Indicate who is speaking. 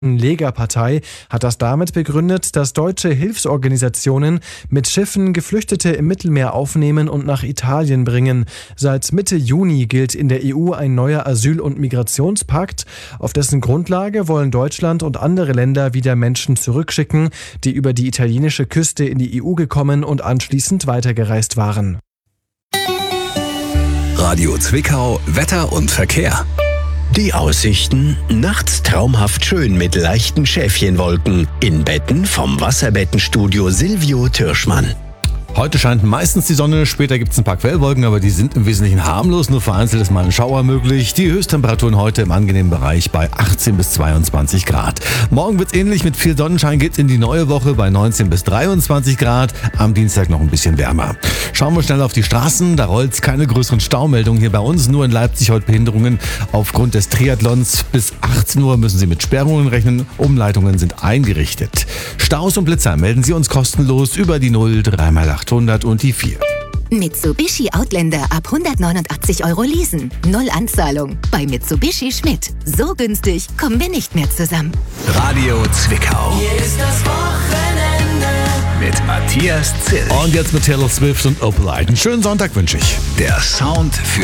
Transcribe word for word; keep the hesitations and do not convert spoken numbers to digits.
Speaker 1: Lega-Partei hat das damit begründet, dass deutsche Hilfsorganisationen mit Schiffen Geflüchtete im Mittelmeer aufnehmen und nach Italien bringen. Seit Mitte Juni gilt in der E U ein neuer Asyl- und Migrationspakt. Auf dessen Grundlage wollen Deutschland und andere Länder wieder Menschen zurückschicken, die über die italienische Küste in die E U gekommen und anschließend weitergereist waren.
Speaker 2: Radio Zwickau, Wetter und Verkehr.
Speaker 3: Die Aussichten: nachts traumhaft schön mit leichten Schäfchenwolken. In Betten vom Wasserbettenstudio Silvio Türschmann.
Speaker 4: Heute scheint meistens die Sonne, später gibt es ein paar Quellwolken, aber die sind im Wesentlichen harmlos, nur vereinzelt ist mal ein Schauer möglich. Die Höchsttemperaturen heute im angenehmen Bereich bei achtzehn bis zweiundzwanzig Grad. Morgen wird es ähnlich, mit viel Sonnenschein geht's in die neue Woche bei neunzehn bis dreiundzwanzig Grad, am Dienstag noch ein bisschen wärmer. Schauen wir schnell auf die Straßen, da rollt's keine größeren Staumeldungen hier bei uns, nur in Leipzig heute Behinderungen aufgrund des Triathlons. Bis achtzehn Uhr müssen Sie mit Sperrungen rechnen, Umleitungen sind eingerichtet. Staus und Blitzer melden Sie uns kostenlos über die null drei mal achthundert und die vier.
Speaker 5: Mitsubishi Outlander ab hundertneunundachtzig Euro leasen. Null Anzahlung. Bei Mitsubishi Schmidt. So günstig kommen wir nicht mehr zusammen.
Speaker 2: Radio Zwickau.
Speaker 6: Hier ist das Wochenende
Speaker 2: Mit Matthias Zill.
Speaker 4: Und jetzt mit Taylor Swift und Opalite. Einen schönen Sonntag wünsche ich.
Speaker 2: Der Sound für